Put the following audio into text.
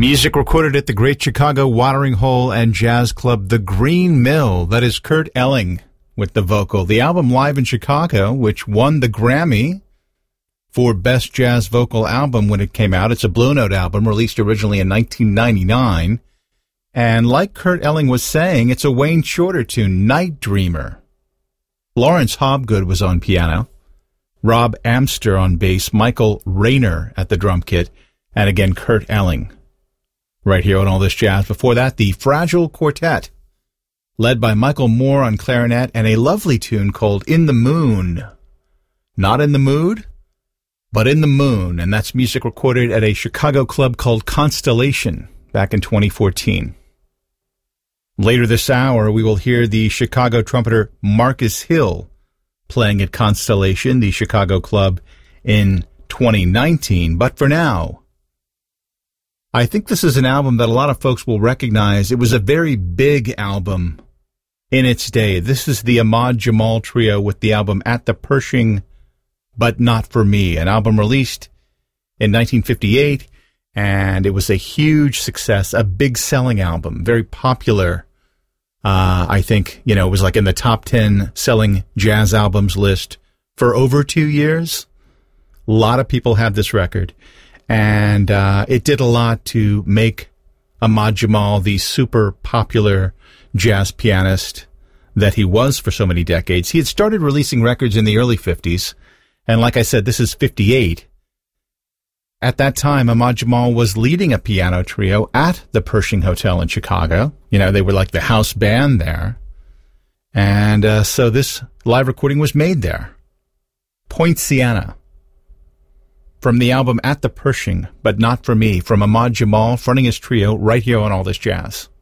Music recorded at the Great Chicago Watering Hole and Jazz Club, The Green Mill. That is Kurt Elling with the vocal. The album Live in Chicago, which won the Grammy for Best Jazz Vocal Album when it came out. It's a Blue Note album released originally in 1999. And like Kurt Elling was saying, it's a Wayne Shorter tune, Night Dreamer. Lawrence Hobgood was on piano, Rob Amster on bass, Michael Rayner at the drum kit, and again, Kurt Elling right here on All This Jazz. Before that, the Fragile Quartet, led by Michael Moore on clarinet, and a lovely tune called In the Moon. Not in the mood, but in the moon. And that's music recorded at a Chicago club called Constellation back in 2014. Later this hour, we will hear the Chicago trumpeter Marcus Hill playing at Constellation, the Chicago club, in 2019. But for now, I think this is an album that a lot of folks will recognize. It was a very big album in its day. This is the Ahmad Jamal Trio with the album At the Pershing, But Not For Me, an album released in 1958, and it was a huge success, a big selling album, very popular. I think, it was like in the top 10 selling jazz albums list for over 2 years. A lot of people had this record. And it did a lot to make Ahmad Jamal the super popular jazz pianist that he was for so many decades. He had started releasing records in the early 50s, and like I said, this is 58. At that time, Ahmad Jamal was leading a piano trio at the Pershing Hotel in Chicago. They were like the house band there. And so this live recording was made there. Poinciana. From the album At the Pershing, But Not For Me, from Ahmad Jamal fronting his trio right here on All This Jazz.